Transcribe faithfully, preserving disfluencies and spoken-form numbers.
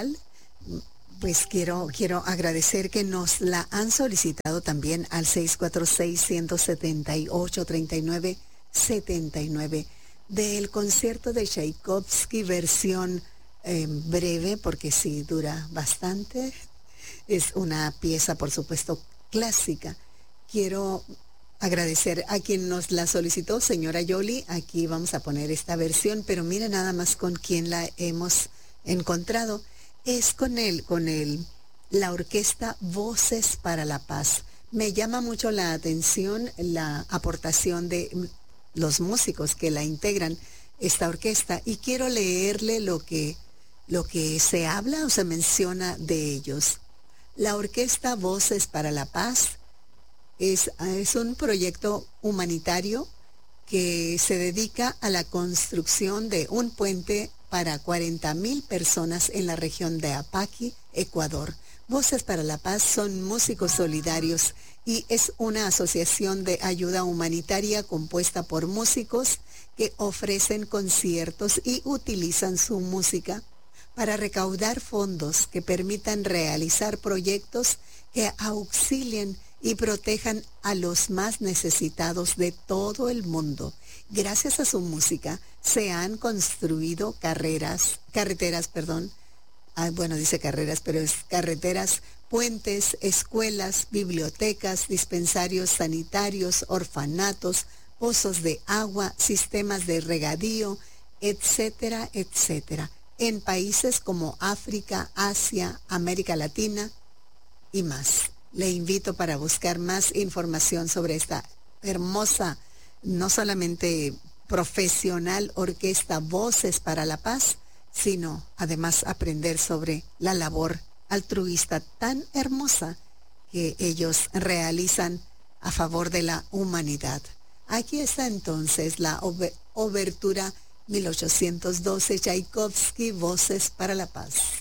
especial. Pues quiero, quiero agradecer que nos la han solicitado también al seis cuatro seis, uno siete ocho, tres nueve siete nueve del concierto de Tchaikovsky, versión eh, breve, porque sí dura bastante. Es una pieza, por supuesto, clásica. Quiero agradecer a quien nos la solicitó, señora Yoli. Aquí vamos a poner esta versión, pero mire nada más con quién la hemos encontrado. Es con el, con el, la orquesta Voces para la Paz. Me llama mucho la atención la aportación de los músicos que la integran, esta orquesta, y quiero leerle lo que, lo que se habla o se menciona de ellos. La orquesta Voces para la Paz es, es un proyecto humanitario que se dedica a la construcción de un puente para cuarenta mil personas en la región de Apaqui, Ecuador. Voces para la Paz son músicos solidarios y es una asociación de ayuda humanitaria compuesta por músicos que ofrecen conciertos y utilizan su música para recaudar fondos que permitan realizar proyectos que auxilien y protejan a los más necesitados de todo el mundo. Gracias a su música se han construido carreras, carreteras, perdón, ah, bueno, dice carreras, pero es carreteras, puentes, escuelas, bibliotecas, dispensarios sanitarios, orfanatos, pozos de agua, sistemas de regadío, etcétera, etcétera, en países como África, Asia, América Latina y más. Le invito para buscar más información sobre esta hermosa, no solamente profesional orquesta Voces para la Paz, sino además aprender sobre la labor altruista tan hermosa que ellos realizan a favor de la humanidad. Aquí está entonces la obertura mil ochocientos doce, Tchaikovsky, Voces para la Paz.